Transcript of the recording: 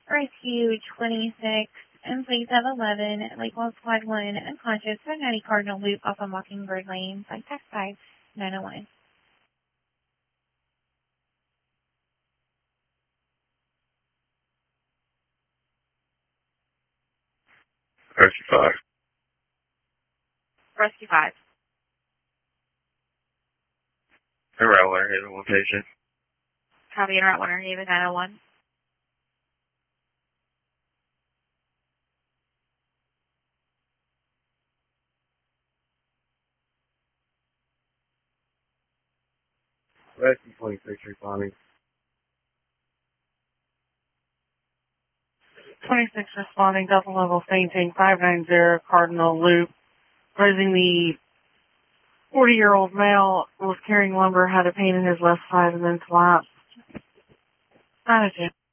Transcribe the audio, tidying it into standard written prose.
Rescue 26 and police have 11, Lakewell Squad 1, unconscious, 190 Cardinal Loop off of Mockingbird Lane, by tax 5901. Rescue 5. Rescue 5. And route winner, Haven location. Copy and route winner, Haven 901. Rescue 26 responding. 26 responding, double level fainting, 590 Cardinal Loop. Raising the 40-year-old male was carrying lumber, had a pain in his left side, and then collapsed. 902.